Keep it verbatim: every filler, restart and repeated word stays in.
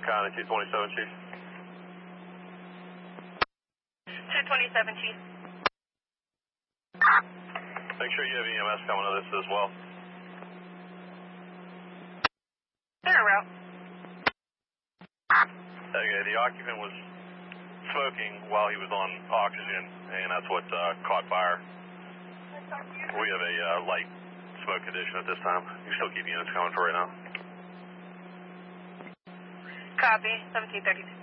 County two twenty-seven, Chief. two twenty-seven, Chief. Make sure you have E M S coming to this as well. Clear route. Okay, the occupant was smoking while he was on oxygen, and that's what uh, caught fire. We have a uh, light smoke condition at this time. You still keep units coming for right now? Copy, seventeen thirty-two.